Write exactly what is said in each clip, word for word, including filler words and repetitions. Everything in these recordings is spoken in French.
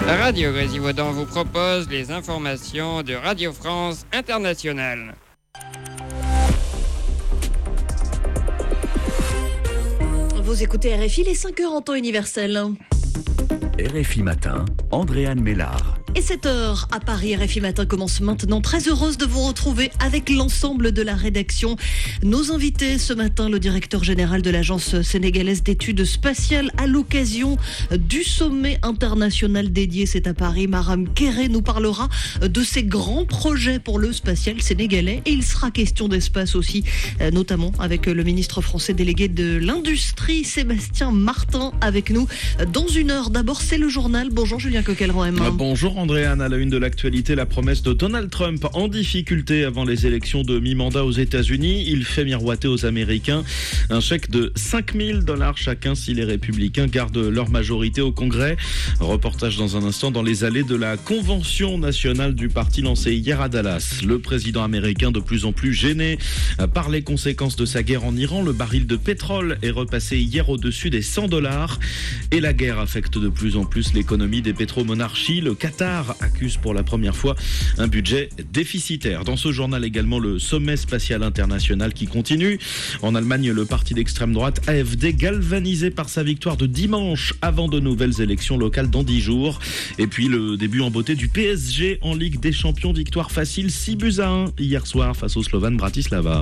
Radio Grésivaudan vous propose les informations de Radio France Internationale. Vous écoutez R F I, les cinq heures en temps universel. R F I Matin, Andréane Mélard. Et sept heures à Paris, R F I Matin commence maintenant. Très heureuse de vous retrouver avec l'ensemble de la rédaction. Nos invités ce matin, le directeur général de l'Agence sénégalaise d'études spatiales à l'occasion du sommet international dédié, c'est à Paris. Maram Kéré nous parlera de ses grands projets pour le spatial sénégalais. Et il sera question d'espace aussi, notamment avec le ministre français délégué de l'Industrie, Sébastien Martin, avec nous dans une heure. D'abord, c'est le journal. Bonjour Julien Coquelin-M. Bonjour Andréane, à la une de l'actualité, la promesse de Donald Trump en difficulté avant les élections de mi-mandat aux États-Unis. Il fait miroiter aux Américains un chèque de cinq mille dollars chacun si les républicains gardent leur majorité au Congrès. Reportage dans un instant dans les allées de la convention nationale du parti lancée hier à Dallas. Le président américain de plus en plus gêné par les conséquences de sa guerre en Iran. Le baril de pétrole est repassé hier au-dessus des cent dollars et la guerre affecte de plus en plus l'économie des pétromonarchies. Le Qatar accuse pour la première fois un budget déficitaire. Dans ce journal également, le sommet spatial international qui continue. En Allemagne, le parti d'extrême droite A F D galvanisé par sa victoire de dimanche avant de nouvelles élections locales dans dix jours. Et puis le début en beauté du P S G en Ligue des Champions. Victoire facile six buts à un hier soir face au Slovan Bratislava.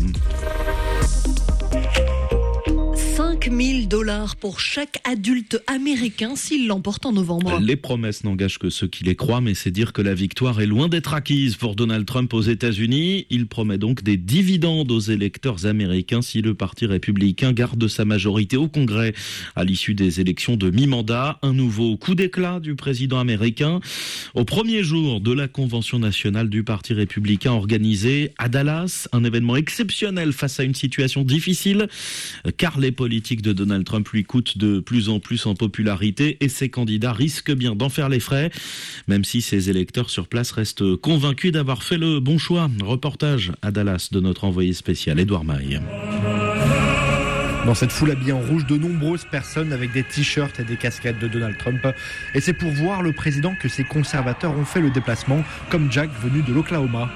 cinq mille dollars pour chaque adulte américain s'il l'emporte en novembre. Les promesses n'engagent que ceux qui les croient, mais c'est dire que la victoire est loin d'être acquise pour Donald Trump aux États-Unis. Il promet donc des dividendes aux électeurs américains si le Parti républicain garde sa majorité au Congrès à l'issue des élections de mi-mandat. Un nouveau coup d'éclat du président américain au premier jour de la convention nationale du Parti républicain organisée à Dallas. Un événement exceptionnel face à une situation difficile, car les politique de Donald Trump lui coûte de plus en plus en popularité et ses candidats risquent bien d'en faire les frais, même si ses électeurs sur place restent convaincus d'avoir fait le bon choix. Reportage à Dallas de notre envoyé spécial Édouard Maille. Dans cette foule habillée en rouge, de nombreuses personnes avec des t-shirts et des casquettes de Donald Trump. Et c'est pour voir le président que ses conservateurs ont fait le déplacement, comme Jack venu de l'Oklahoma.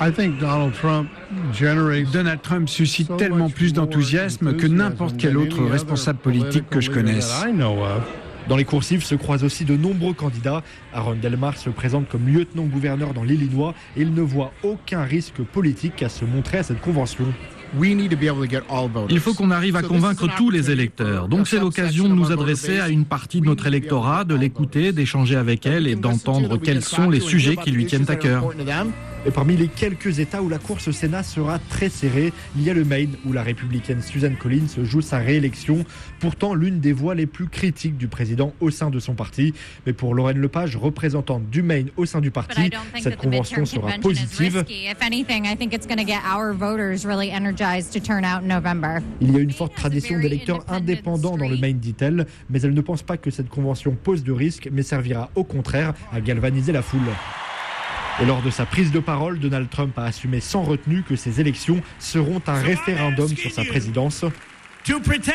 Donald Trump suscite tellement plus d'enthousiasme que n'importe quel autre responsable politique que je connaisse. Dans les coursives se croisent aussi de nombreux candidats. Aaron Delmar se présente comme lieutenant-gouverneur dans l'Illinois et il ne voit aucun risque politique à se montrer à cette convention. Il faut qu'on arrive à convaincre tous les électeurs. Donc c'est l'occasion de nous adresser à une partie de notre électorat, de l'écouter, d'échanger avec elle et d'entendre quels sont les sujets qui lui tiennent à cœur. Et parmi les quelques États où la course au Sénat sera très serrée, il y a le Maine où la républicaine Susan Collins joue sa réélection, pourtant l'une des voix les plus critiques du président au sein de son parti. Mais pour Lorraine Lepage, représentante du Maine au sein du parti, cette convention sera positive. Il y a une forte tradition d'électeurs indépendants dans le Maine, dit-elle, mais elle ne pense pas que cette convention pose de risque, mais servira au contraire à galvaniser la foule. Et lors de sa prise de parole, Donald Trump a assumé sans retenue que ces élections seront un référendum sur sa présidence. Je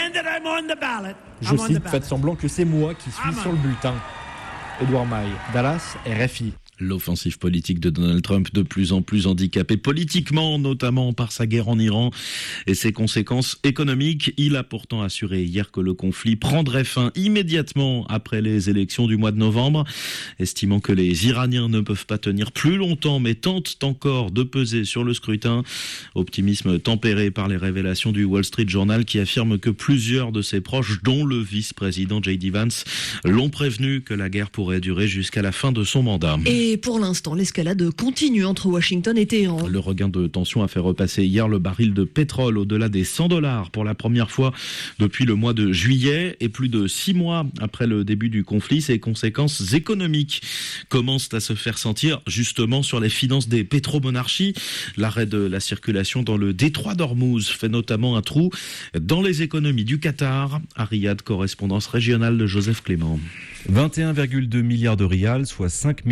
cite, faites semblant que c'est moi qui suis sur le bulletin. Édouard Maille, Dallas, R F I. L'offensive politique de Donald Trump de plus en plus handicapée politiquement, notamment par sa guerre en Iran et ses conséquences économiques. Il a pourtant assuré hier que le conflit prendrait fin immédiatement après les élections du mois de novembre, estimant que les Iraniens ne peuvent pas tenir plus longtemps mais tentent encore de peser sur le scrutin. Optimisme tempéré par les révélations du Wall Street Journal qui affirme que plusieurs de ses proches, dont le vice-président J D Vance, l'ont prévenu que la guerre pourrait durer jusqu'à la fin de son mandat. Et Et pour l'instant, l'escalade continue entre Washington et Téhéran. Le regain de tension a fait repasser hier le baril de pétrole au-delà des cent dollars pour la première fois depuis le mois de juillet. Et plus de six mois après le début du conflit, ses conséquences économiques commencent à se faire sentir justement sur les finances des pétromonarchies. L'arrêt de la circulation dans le détroit d'Ormuz fait notamment un trou dans les économies du Qatar. À Riyad, correspondance régionale de Joseph Clément. vingt et un virgule deux milliards de rials, soit cinq milliards d'euros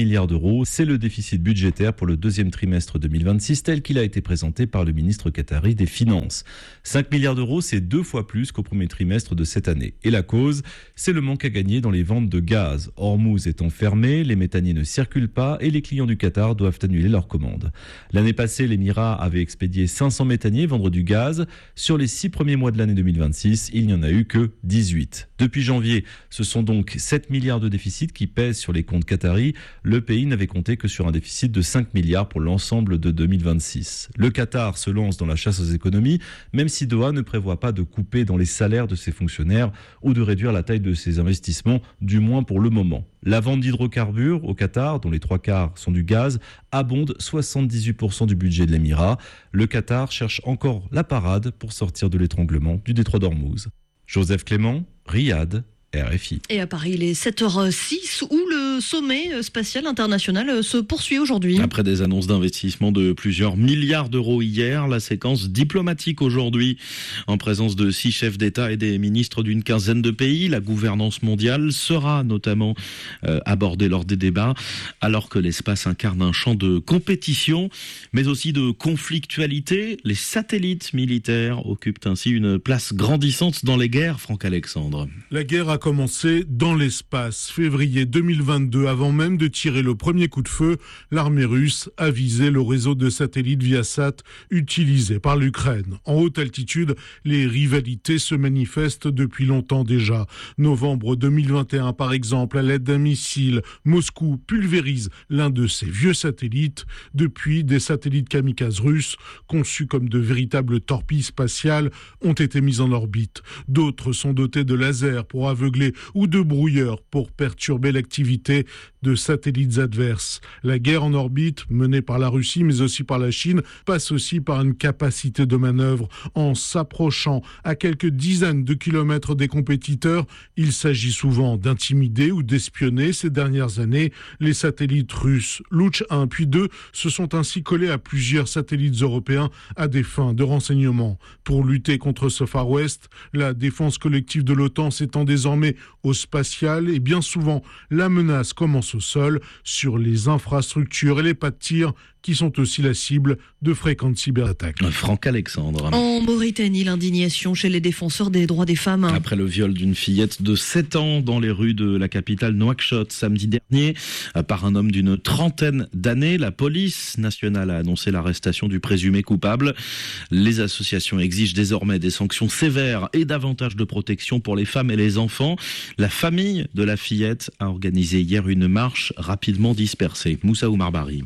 d'euros. C'est le déficit budgétaire pour le deuxième trimestre deux mille vingt-six tel qu'il a été présenté par le ministre qatari des Finances. cinq milliards d'euros, c'est deux fois plus qu'au premier trimestre de cette année. Et la cause, c'est le manque à gagner dans les ventes de gaz. Hormuz étant fermé, les méthaniers ne circulent pas et les clients du Qatar doivent annuler leurs commandes. L'année passée, l'Émirat avait expédié cinq cents méthaniers vendre du gaz. Sur les six premiers mois de l'année deux mille vingt-six, il n'y en a eu que dix-huit. Depuis janvier, ce sont donc sept milliards de déficit qui pèsent sur les comptes qataris. Le pays n'avait compté que sur un déficit de cinq milliards pour l'ensemble de deux mille vingt-six. Le Qatar se lance dans la chasse aux économies, même si Doha ne prévoit pas de couper dans les salaires de ses fonctionnaires ou de réduire la taille de ses investissements, du moins pour le moment. La vente d'hydrocarbures au Qatar, dont les trois quarts sont du gaz, abonde soixante-dix-huit pour cent du budget de l'Émirat. Le Qatar cherche encore la parade pour sortir de l'étranglement du détroit d'Ormuz. Joseph Clément, Riyad, R F I. Et à Paris, il est sept heures six où le sommet spatial international se poursuit aujourd'hui. Après des annonces d'investissement de plusieurs milliards d'euros hier, la séquence diplomatique aujourd'hui, en présence de six chefs d'État et des ministres d'une quinzaine de pays. La gouvernance mondiale sera notamment euh, abordée lors des débats, alors que l'espace incarne un champ de compétition, mais aussi de conflictualité. Les satellites militaires occupent ainsi une place grandissante dans les guerres, Franck Alexandre. La guerre a commencé dans l'espace. Février deux mille vingt-deux, avant même de tirer le premier coup de feu, l'armée russe a visé le réseau de satellites Viasat utilisé par l'Ukraine. En haute altitude, les rivalités se manifestent depuis longtemps déjà. Novembre deux mille vingt et un, par exemple, à l'aide d'un missile, Moscou pulvérise l'un de ses vieux satellites. Depuis, des satellites kamikazes russes, conçus comme de véritables torpilles spatiales, ont été mis en orbite. D'autres sont dotés de lasers pour aveugler ou de brouilleurs pour perturber l'activité de satellites adverses. La guerre en orbite, menée par la Russie mais aussi par la Chine, passe aussi par une capacité de manœuvre. En s'approchant à quelques dizaines de kilomètres des compétiteurs, il s'agit souvent d'intimider ou d'espionner. Ces dernières années, les satellites russes Luch un puis deux se sont ainsi collés à plusieurs satellites européens à des fins de renseignement. Pour lutter contre ce Far West, la défense collective de l'OTAN s'étend désormais au spatial et bien souvent la menace commence au sol sur les infrastructures et les pas de tir qui sont aussi la cible de fréquentes cyberattaques. Franck Alexandre. En Mauritanie, l'indignation chez les défenseurs des droits des femmes. Après le viol d'une fillette de sept ans dans les rues de la capitale Nouakchott samedi dernier par un homme d'une trentaine d'années, la police nationale a annoncé l'arrestation du présumé coupable. Les associations exigent désormais des sanctions sévères et davantage de protection pour les femmes et les enfants. La famille de la fillette a organisé hier une marche rapidement dispersée. Moussa Oumar-Bari.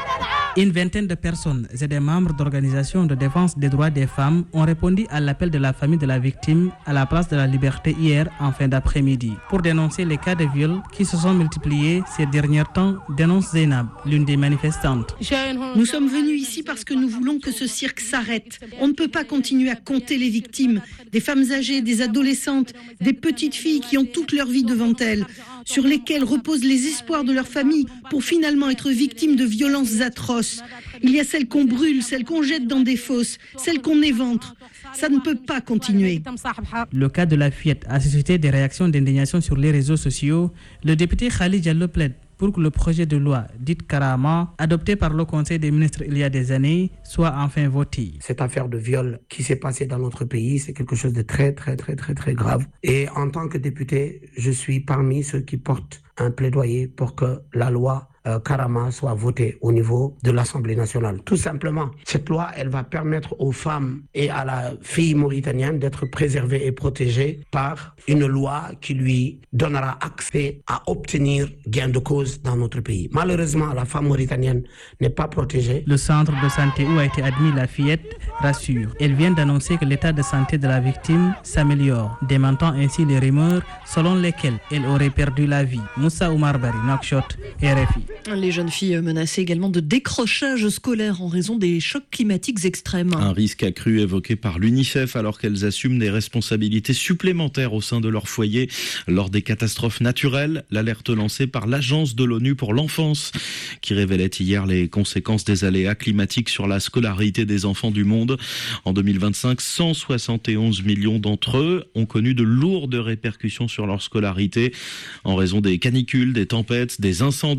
Une vingtaine de personnes et des membres d'organisations de défense des droits des femmes ont répondu à l'appel de la famille de la victime à la place de la Liberté hier en fin d'après-midi pour dénoncer les cas de viol qui se sont multipliés ces derniers temps, dénonce Zainab, l'une des manifestantes. Nous sommes venus ici parce que nous voulons que ce cirque s'arrête. On ne peut pas continuer à compter les victimes, des femmes âgées, des adolescentes, des petites filles qui ont toute leur vie devant elles, sur lesquelles reposent les espoirs de leur famille pour finalement être victimes de violences atroces. Il y a celles qu'on brûle, celles qu'on jette dans des fosses, celles qu'on éventre. Ça ne peut pas continuer. Le cas de la fillette a suscité des réactions d'indignation sur les réseaux sociaux. Le député Khalid Diallo plaide pour que le projet de loi dit Karama, adopté par le Conseil des ministres il y a des années, soit enfin voté. Cette affaire de viol qui s'est passée dans notre pays, c'est quelque chose de très, très, très, très, très grave. Et en tant que député, je suis parmi ceux qui portent un plaidoyer pour que la loi Euh, Karama soit votée au niveau de l'Assemblée nationale. Tout simplement, cette loi, elle va permettre aux femmes et à la fille mauritanienne d'être préservées et protégées par une loi qui lui donnera accès à obtenir gain de cause dans notre pays. Malheureusement, la femme mauritanienne n'est pas protégée. Le centre de santé où a été admise la fillette rassure. Elle vient d'annoncer que l'état de santé de la victime s'améliore, démentant ainsi les rumeurs selon lesquelles elle aurait perdu la vie. Moussa Oumar-Bari, Nouakchott, R F I. Les jeunes filles menacées également de décrochage scolaire en raison des chocs climatiques extrêmes. Un risque accru évoqué par l'UNICEF alors qu'elles assument des responsabilités supplémentaires au sein de leur foyer lors des catastrophes naturelles. L'alerte lancée par l'Agence de l'ONU pour l'enfance qui révélait hier les conséquences des aléas climatiques sur la scolarité des enfants du monde. En deux mille vingt-cinq, cent soixante et onze millions d'entre eux ont connu de lourdes répercussions sur leur scolarité en raison des canicules, des tempêtes, des incendies rendus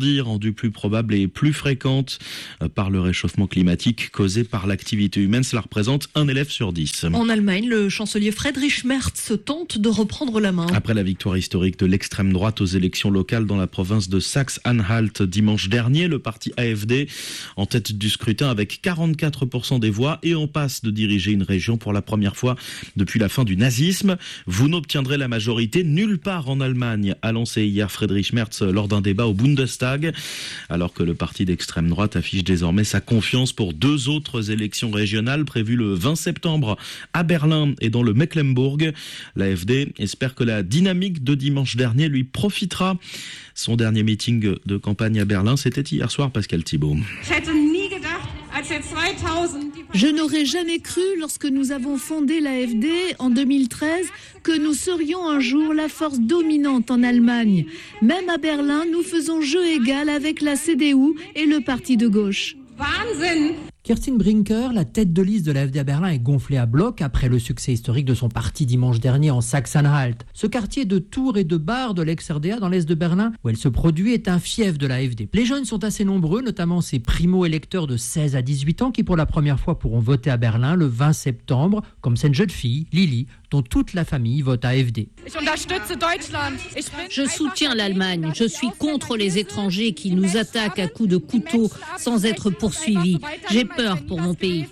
rendue plus probable et plus fréquente par le réchauffement climatique causé par l'activité humaine. Cela représente un élève sur dix. En Allemagne, le chancelier Friedrich Merz tente de reprendre la main. Après la victoire historique de l'extrême droite aux élections locales dans la province de Saxe-Anhalt dimanche dernier, le parti A F D en tête du scrutin avec quarante-quatre pour cent des voix et en passe de diriger une région pour la première fois depuis la fin du nazisme. Vous n'obtiendrez la majorité nulle part en Allemagne, a lancé hier Friedrich Merz lors d'un débat au Bundestag, alors que le parti d'extrême droite affiche désormais sa confiance pour deux autres élections régionales prévues le vingt septembre à Berlin et dans le Mecklembourg. L'A F D espère que la dynamique de dimanche dernier lui profitera. Son dernier meeting de campagne à Berlin, c'était hier soir, Pascal Thibault. Je n'aurais jamais cru, lorsque nous avons fondé l'A F D en deux mille treize, que nous serions un jour la force dominante en Allemagne. Même à Berlin, nous faisons jeu égal avec la C D U et le parti de gauche. Wahnsinn! Kerstin Brinker, la tête de liste de l'A F D à Berlin, est gonflée à bloc après le succès historique de son parti dimanche dernier en Saxe-Anhalt. Ce quartier de Tours et de Bar de l'ex-R D A dans l'est de Berlin, où elle se produit, est un fief de l'A F D. Les jeunes sont assez nombreux, notamment ces primo-électeurs de seize à dix-huit ans qui pour la première fois pourront voter à Berlin le vingt septembre, comme cette jeune fille, Lily, dont toute la famille vote A F D. Je soutiens l'Allemagne. Je suis contre les étrangers qui nous attaquent à coups de couteau sans être poursuivis. J'ai peur pour mon pays.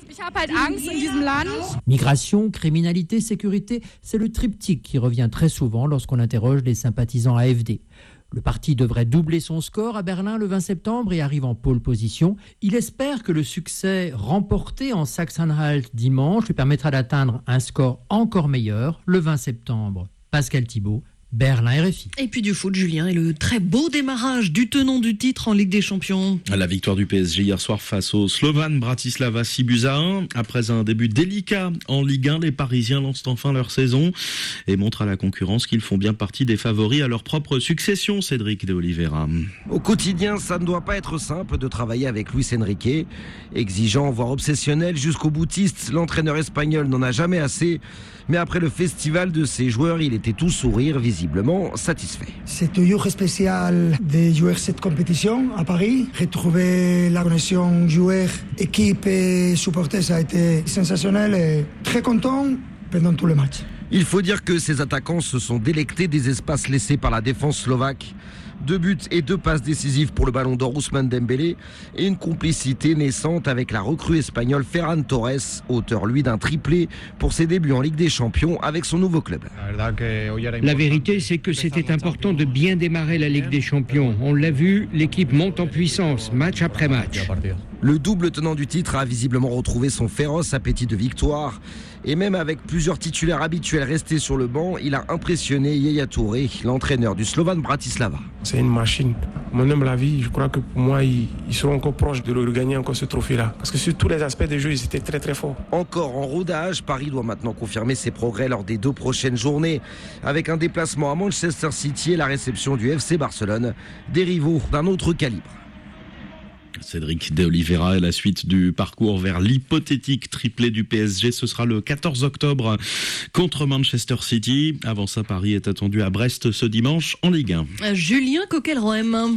Migration, criminalité, sécurité, c'est le triptyque qui revient très souvent lorsqu'on interroge les sympathisants A F D. Le parti devrait doubler son score à Berlin le vingt septembre et arrive en pole position. Il espère que le succès remporté en Saxe-Anhalt dimanche lui permettra d'atteindre un score encore meilleur le vingt septembre. Pascal Thibault, Berlin R F I. Et puis du foot, Julien, et le très beau démarrage du tenant du titre en Ligue des Champions. La victoire du P S G hier soir face au Slovan Bratislava six buts à un. Après un début délicat en Ligue un, les Parisiens lancent enfin leur saison et montrent à la concurrence qu'ils font bien partie des favoris à leur propre succession, Cédric de Oliveira. Au quotidien, ça ne doit pas être simple de travailler avec Luis Enrique. Exigeant, voire obsessionnel, jusqu'au boutiste, l'entraîneur espagnol n'en a jamais assez. Mais après le festival de ses joueurs, il était tout sourire, visiblement satisfait. C'est toujours spécial de jouer cette compétition à Paris. Retrouver la connexion joueur, équipe et supporters, ça a été sensationnel et très content pendant tout le match. Il faut dire que ces attaquants se sont délectés des espaces laissés par la défense slovaque. Deux buts et deux passes décisives pour le ballon d'or Ousmane Dembélé et une complicité naissante avec la recrue espagnole Ferran Torres, auteur lui d'un triplé pour ses débuts en Ligue des Champions avec son nouveau club. La vérité, c'est que c'était important de bien démarrer la Ligue des Champions. On l'a vu, l'équipe monte en puissance, match après match. Le double tenant du titre a visiblement retrouvé son féroce appétit de victoire. Et même avec plusieurs titulaires habituels restés sur le banc, il a impressionné Yaya Touré, l'entraîneur du Slovan Bratislava. C'est une machine. Mon humble avis, je crois que pour moi, ils, ils seront encore proches de regagner encore ce trophée-là. Parce que sur tous les aspects des jeux, ils étaient très très forts. Encore en rodage, Paris doit maintenant confirmer ses progrès lors des deux prochaines journées. Avec un déplacement à Manchester City et la réception du F C Barcelone, des rivaux d'un autre calibre. Cédric de Oliveira et la suite du parcours vers l'hypothétique triplé du P S G, ce sera le quatorze octobre contre Manchester City. Avant ça, Paris est attendu à Brest ce dimanche en Ligue un. Julien Coquelroem.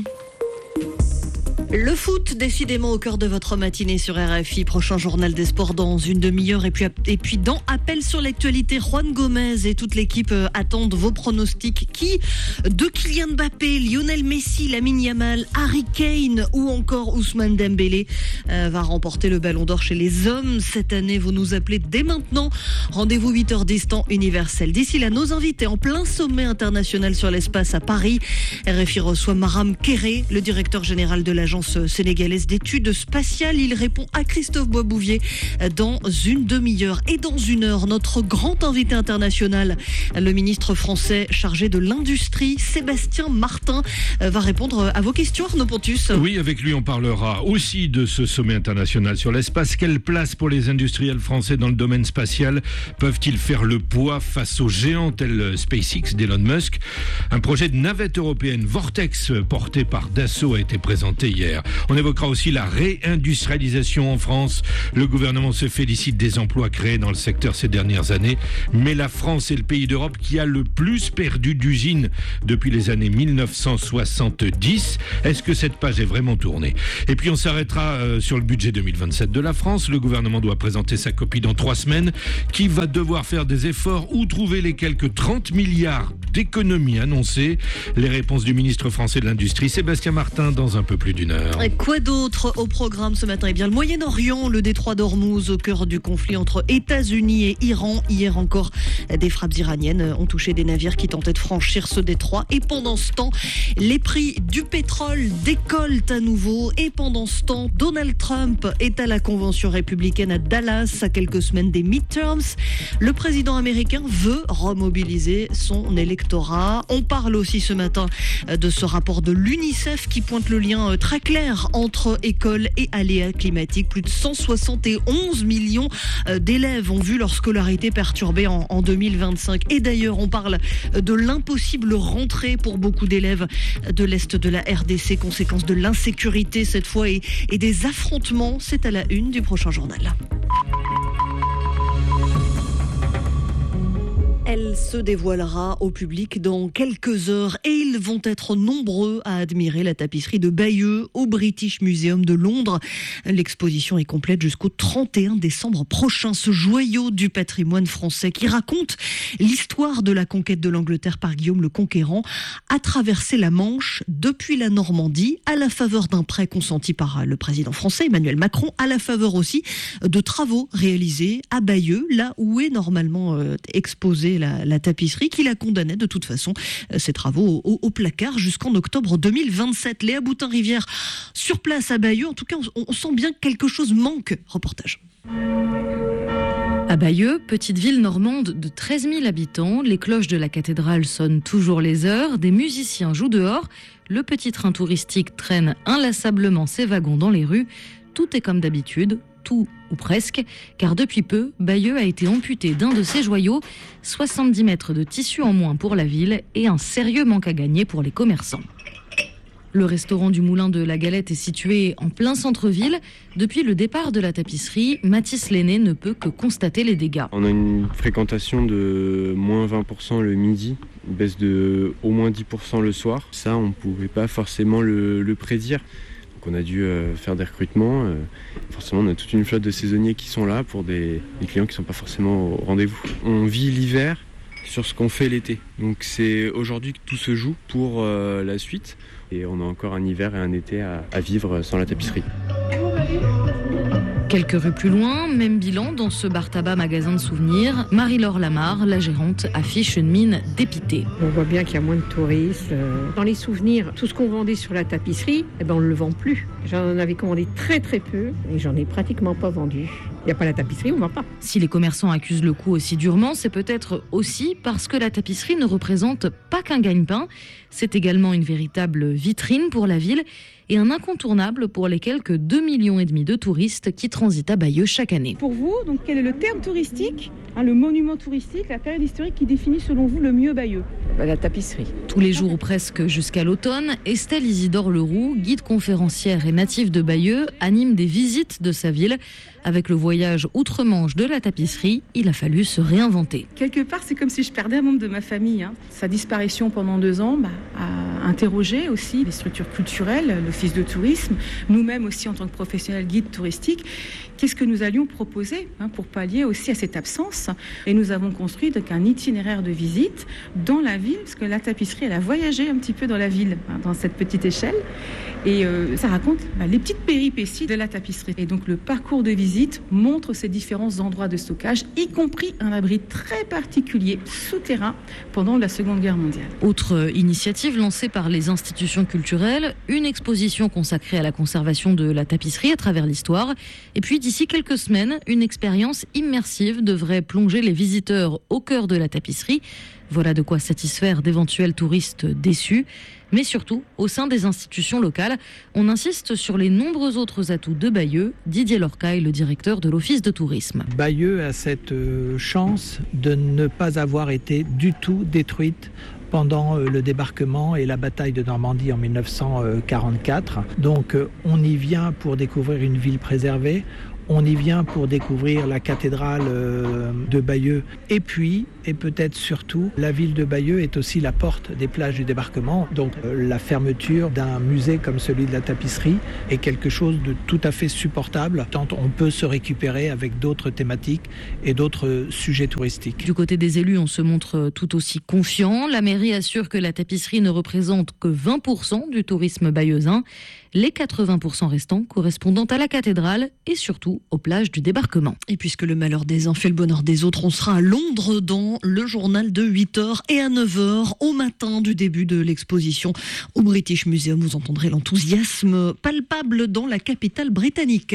Le foot, décidément au cœur de votre matinée sur R F I. Prochain journal des sports dans une demi-heure. Et puis, et puis dans Appel sur l'actualité, Juan Gomez et toute l'équipe attendent vos pronostics. Qui de Kylian Mbappé, Lionel Messi, Lamine Yamal, Harry Kane ou encore Ousmane Dembélé euh, va remporter le ballon d'or chez les hommes cette année? Vous nous appelez dès maintenant. Rendez-vous huit heures dix temps universel. D'ici là, nos invités en plein sommet international sur l'espace à Paris. R F I reçoit Maram Kéré, le directeur général de l'agence sénégalaise d'études spatiales. Il répond à Christophe Boisbouvier dans une demi-heure. Et dans une heure, notre grand invité international, le ministre français chargé de l'industrie, Sébastien Martin, va répondre à vos questions, Arnaud Pontus. Oui, avec lui, on parlera aussi de ce sommet international sur l'espace. Quelle place pour les industriels français dans le domaine spatial? Peuvent-ils faire le poids face aux géants tels SpaceX d'Elon Musk? Un projet de navette européenne Vortex porté par Dassault a été présenté hier hier. On évoquera aussi la réindustrialisation en France. Le gouvernement se félicite des emplois créés dans le secteur ces dernières années, mais la France est le pays d'Europe qui a le plus perdu d'usines depuis les années mille neuf cent soixante-dix. Est-ce que cette page est vraiment tournée? Et puis on s'arrêtera euh, sur le budget deux mille vingt-sept de la France. Le gouvernement doit présenter sa copie dans trois semaines. Qui va devoir faire des efforts ou trouver les quelques trente milliards d'économies annoncées? Les réponses du ministre français de l'Industrie, Sébastien Martin, dans un peu plus d'une heure. Et quoi d'autre au programme ce matin? Eh bien, le Moyen-Orient, le détroit d'Ormuz, au cœur du conflit entre États-Unis et Iran. Hier encore, des frappes iraniennes ont touché des navires qui tentaient de franchir ce détroit. Et pendant ce temps, les prix du pétrole décollent à nouveau. Et pendant ce temps, Donald Trump est à la convention républicaine à Dallas, à quelques semaines des midterms. Le président américain veut remobiliser son électorat. On parle aussi ce matin de ce rapport de l'UNICEF qui pointe le lien très clair entre école et aléas climatiques. Plus de cent soixante et onze millions d'élèves ont vu leur scolarité perturbée en, en deux mille vingt-cinq. Et d'ailleurs, on parle de l'impossible rentrée pour beaucoup d'élèves de l'Est de la R D C, conséquence de l'insécurité cette fois et, et des affrontements. C'est à la une du prochain journal. Elle se dévoilera au public dans quelques heures et ils vont être nombreux à admirer la tapisserie de Bayeux au British Museum de Londres. L'exposition est complète jusqu'au trente et un décembre prochain. Ce joyau du patrimoine français qui raconte l'histoire de la conquête de l'Angleterre par Guillaume le Conquérant a traversé la Manche depuis la Normandie à la faveur d'un prêt consenti par le président français Emmanuel Macron, à la faveur aussi de travaux réalisés à Bayeux, là où est normalement exposée La, la tapisserie qui la condamnait de toute façon, euh, ces travaux au, au placard jusqu'en octobre deux mille vingt-sept. Léa Boutin-Rivière sur place à Bayeux. En tout cas, on, on sent bien que quelque chose manque. Reportage. À Bayeux, petite ville normande de treize mille habitants, les cloches de la cathédrale sonnent toujours les heures, des musiciens jouent dehors, le petit train touristique traîne inlassablement ses wagons dans les rues. Tout est comme d'habitude, tout ou presque, car depuis peu, Bayeux a été amputé d'un de ses joyaux, soixante-dix mètres de tissu en moins pour la ville et un sérieux manque à gagner pour les commerçants. Le restaurant du Moulin de la Galette est situé en plein centre-ville. Depuis le départ de la tapisserie, Mathis Lenné ne peut que constater les dégâts. On a une fréquentation de moins vingt pour cent le midi, une baisse de au moins dix pour cent le soir. Ça, on ne pouvait pas forcément le, le prédire. On a dû euh, faire des recrutements. Euh, forcément, on a toute une flotte de saisonniers qui sont là pour des, des clients qui ne sont pas forcément au rendez-vous. On vit l'hiver sur ce qu'on fait l'été. Donc c'est aujourd'hui que tout se joue pour euh, la suite. Et on a encore un hiver et un été à, à vivre sans la tapisserie. Quelques rues plus loin, même bilan dans ce bar-tabac magasin de souvenirs. Marie-Laure Lamarre, la gérante, affiche une mine dépitée. On voit bien qu'il y a moins de touristes. Dans les souvenirs, tout ce qu'on vendait sur la tapisserie, eh ben on ne le vend plus. J'en avais commandé très très peu et j'en ai pratiquement pas vendu. Il n'y a pas la tapisserie, on ne vend pas. Si les commerçants accusent le coup aussi durement, c'est peut-être aussi parce que la tapisserie ne représente pas qu'un gagne-pain. C'est également une véritable vitrine pour la ville et un incontournable pour les quelques deux millions et demi de touristes qui transitent à Bayeux chaque année. Pour vous, donc, quel est le terme touristique, hein, le monument touristique, la période historique qui définit selon vous le mieux Bayeux? Bah, la tapisserie. Tous les jours ou presque jusqu'à l'automne, Estelle Isidore Leroux, guide conférencière et native de Bayeux, anime des visites de sa ville. Avec le voyage outre-Manche de la tapisserie, il a fallu se réinventer. Quelque part, c'est comme si je perdais un membre de ma famille. Hein. Sa disparition pendant deux ans bah, a interrogé aussi les structures culturelles, l'office de tourisme, nous-mêmes aussi en tant que professionnels guides touristiques. Qu'est-ce que nous allions proposer hein, pour pallier aussi à cette absence? Et nous avons construit donc un itinéraire de visite dans la ville, parce que la tapisserie, elle a voyagé un petit peu dans la ville, hein, dans cette petite échelle. Et euh, ça raconte bah, les petites péripéties de la tapisserie. Et donc le parcours de visite montre ces différents endroits de stockage, y compris un abri très particulier souterrain pendant la Seconde Guerre mondiale. Autre initiative lancée par les institutions culturelles, une exposition consacrée à la conservation de la tapisserie à travers l'histoire. Et puis d'ici quelques semaines, une expérience immersive devrait plonger les visiteurs au cœur de la tapisserie. Voilà de quoi satisfaire d'éventuels touristes déçus. Mais surtout, au sein des institutions locales, on insiste sur les nombreux autres atouts de Bayeux. Didier Lorcaille, le directeur de l'Office de tourisme. Bayeux a cette chance de ne pas avoir été du tout détruite pendant le débarquement et la bataille de Normandie en mille neuf cent quarante-quatre. Donc on y vient pour découvrir une ville préservée. On y vient pour découvrir la cathédrale de Bayeux. Et puis, et peut-être surtout, la ville de Bayeux est aussi la porte des plages du débarquement. Donc la fermeture d'un musée comme celui de la tapisserie est quelque chose de tout à fait supportable, tant on peut se récupérer avec d'autres thématiques et d'autres sujets touristiques. Du côté des élus, on se montre tout aussi confiant. La mairie assure que la tapisserie ne représente que vingt pour cent du tourisme bayeuxin. Les quatre-vingts pour cent restants correspondant à la cathédrale et surtout aux plages du débarquement. Et puisque le malheur des uns fait le bonheur des autres, on sera à Londres dans le journal de huit heures et à neuf heures au matin du début de l'exposition au British Museum. Vous entendrez l'enthousiasme palpable dans la capitale britannique.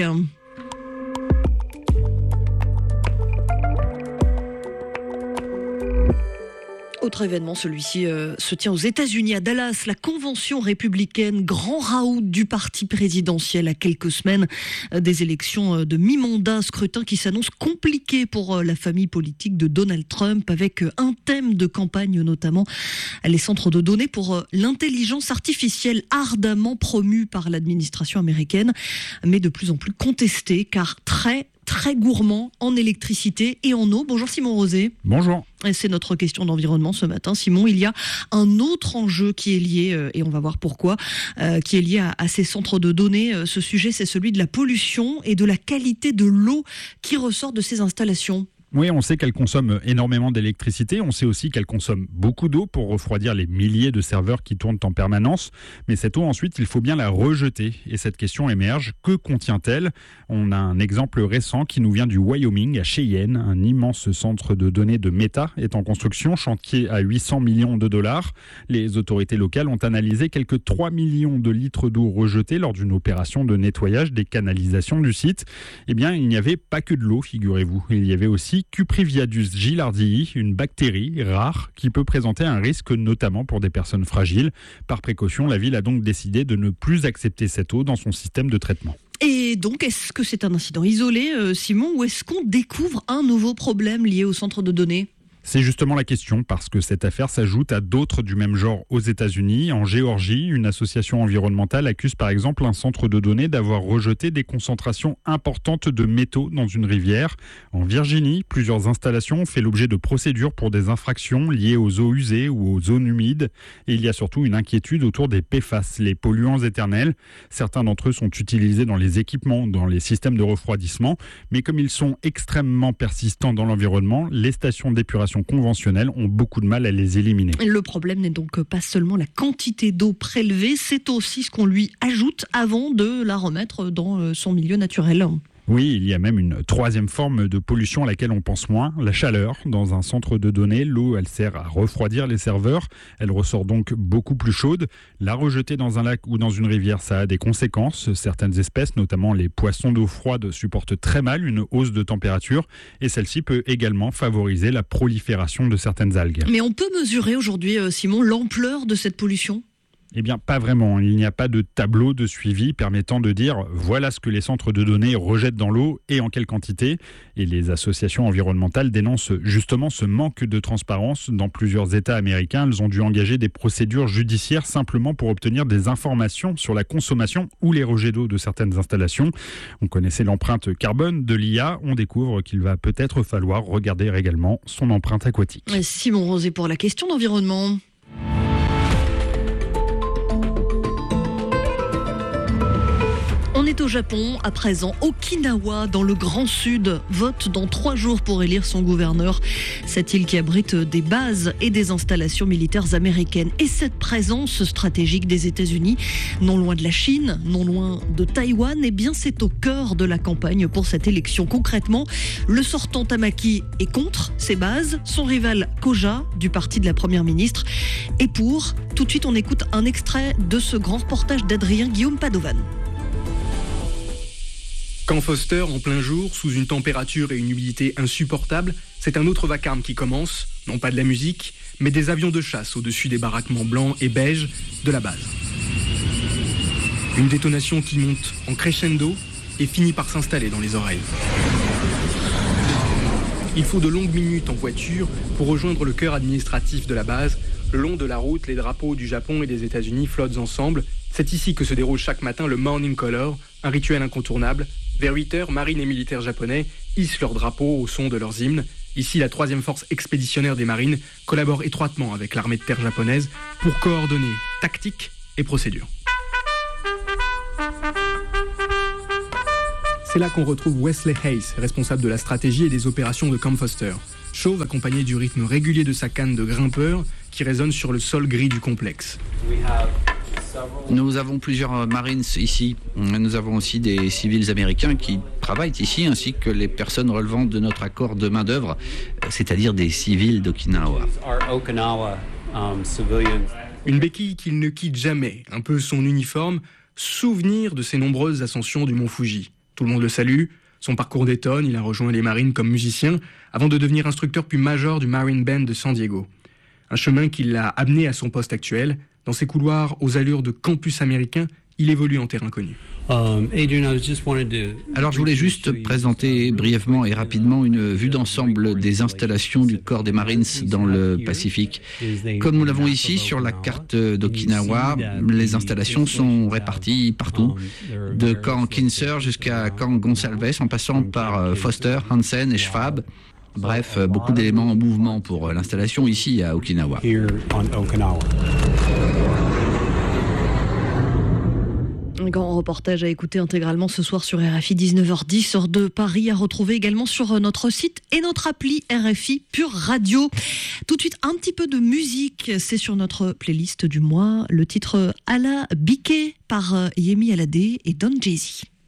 Autre événement, celui-ci euh, se tient aux États-Unis, à Dallas, la convention républicaine, grand raout du parti présidentiel à quelques semaines euh, des élections euh, de mi-mandat, scrutin qui s'annonce compliqué pour euh, la famille politique de Donald Trump, avec euh, un thème de campagne notamment, les centres de données pour euh, l'intelligence artificielle ardemment promue par l'administration américaine, mais de plus en plus contestée, car très très gourmand en électricité et en eau. Bonjour Simon Rosé. Bonjour. Et c'est notre question d'environnement ce matin. Simon, il y a un autre enjeu qui est lié, euh, et on va voir pourquoi, euh, qui est lié à, à ces centres de données. Euh, ce sujet, c'est celui de la pollution et de la qualité de l'eau qui ressort de ces installations. Oui, on sait qu'elle consomme énormément d'électricité. On sait aussi qu'elle consomme beaucoup d'eau pour refroidir les milliers de serveurs qui tournent en permanence. Mais cette eau, ensuite, il faut bien la rejeter. Et cette question émerge. Que contient-elle ? On a un exemple récent qui nous vient du Wyoming, à Cheyenne. Un immense centre de données de Meta est en construction, chantier à huit cents millions de dollars. Les autorités locales ont analysé quelques trois millions de litres d'eau rejetés lors d'une opération de nettoyage des canalisations du site. Eh bien, il n'y avait pas que de l'eau, figurez-vous. Il y avait aussi Cupriviadus gilardii, une bactérie rare qui peut présenter un risque notamment pour des personnes fragiles. Par précaution, la ville a donc décidé de ne plus accepter cette eau dans son système de traitement. Et donc, est-ce que c'est un incident isolé, euh, Simon, ou est-ce qu'on découvre un nouveau problème lié au centre de données ? C'est justement la question, parce que cette affaire s'ajoute à d'autres du même genre aux États-Unis. En Géorgie, une association environnementale accuse par exemple un centre de données d'avoir rejeté des concentrations importantes de métaux dans une rivière. En Virginie, plusieurs installations ont fait l'objet de procédures pour des infractions liées aux eaux usées ou aux zones humides. Et il y a surtout une inquiétude autour des P F A S, les polluants éternels. Certains d'entre eux sont utilisés dans les équipements, dans les systèmes de refroidissement. Mais comme ils sont extrêmement persistants dans l'environnement, les stations d'épuration conventionnelles ont beaucoup de mal à les éliminer. Le problème n'est donc pas seulement la quantité d'eau prélevée, c'est aussi ce qu'on lui ajoute avant de la remettre dans son milieu naturel. Oui, il y a même une troisième forme de pollution à laquelle on pense moins, la chaleur. Dans un centre de données, l'eau, elle sert à refroidir les serveurs. Elle ressort donc beaucoup plus chaude. La rejeter dans un lac ou dans une rivière, ça a des conséquences. Certaines espèces, notamment les poissons d'eau froide, supportent très mal une hausse de température. Et celle-ci peut également favoriser la prolifération de certaines algues. Mais on peut mesurer aujourd'hui, Simon, l'ampleur de cette pollution ? Eh bien, pas vraiment. Il n'y a pas de tableau de suivi permettant de dire voilà ce que les centres de données rejettent dans l'eau et en quelle quantité. Et les associations environnementales dénoncent justement ce manque de transparence. Dans plusieurs États américains, elles ont dû engager des procédures judiciaires simplement pour obtenir des informations sur la consommation ou les rejets d'eau de certaines installations. On connaissait l'empreinte carbone de l'I A. On découvre qu'il va peut-être falloir regarder également son empreinte aquatique. Simon Rosé pour la question d'environnement. On est au Japon, à présent, Okinawa, dans le Grand Sud, vote dans trois jours pour élire son gouverneur. Cette île qui abrite des bases et des installations militaires américaines. Et cette présence stratégique des États-Unis, non loin de la Chine, non loin de Taïwan, eh bien c'est au cœur de la campagne pour cette élection. Concrètement, le sortant Tamaki est contre ces bases, son rival Koja, du parti de la Première ministre, est pour. Tout de suite, on écoute un extrait de ce grand reportage d'Adrien Guillaume Padovan. Camp Foster, en plein jour, sous une température et une humidité insupportables, c'est un autre vacarme qui commence. Non pas de la musique, mais des avions de chasse au-dessus des baraquements blancs et beiges de la base. Une détonation qui monte en crescendo et finit par s'installer dans les oreilles. Il faut de longues minutes en voiture pour rejoindre le cœur administratif de la base. Le long de la route, les drapeaux du Japon et des États-Unis flottent ensemble. C'est ici que se déroule chaque matin le Morning Color, un rituel incontournable. Vers huit heures, marines et militaires japonais hissent leurs drapeaux au son de leurs hymnes. Ici, la troisième force expéditionnaire des marines collabore étroitement avec l'armée de terre japonaise pour coordonner tactique et procédure. C'est là qu'on retrouve Wesley Hayes, responsable de la stratégie et des opérations de Camp Foster. Chauve accompagné du rythme régulier de sa canne de grimpeur qui résonne sur le sol gris du complexe. Nous avons plusieurs Marines ici. Nous avons aussi des civils américains qui travaillent ici, ainsi que les personnes relevant de notre accord de main-d'œuvre, c'est-à-dire des civils d'Okinawa. Une béquille qu'il ne quitte jamais, un peu son uniforme, souvenir de ses nombreuses ascensions du mont Fuji. Tout le monde le salue. Son parcours détonne, il a rejoint les Marines comme musicien avant de devenir instructeur puis major du Marine Band de San Diego. Un chemin qui l'a amené à son poste actuel. Dans ses couloirs aux allures de campus américain, il évolue en terrain connu. Alors je voulais juste présenter brièvement et rapidement une vue d'ensemble des installations du corps des Marines dans le Pacifique. Comme nous l'avons ici sur la carte d'Okinawa, les installations sont réparties partout, de camp Kinser jusqu'à camp Gonsalves en passant par Foster, Hansen et Schwab. Bref, beaucoup d'éléments en mouvement pour l'installation ici à Okinawa. Un grand reportage à écouter intégralement ce soir sur R F I dix-neuf heures dix, heure de Paris, à retrouver également sur notre site et notre appli R F I Pure Radio. Tout de suite, un petit peu de musique, c'est sur notre playlist du mois, le titre Ala Biké par Yemi Alade et Don Jay-Z.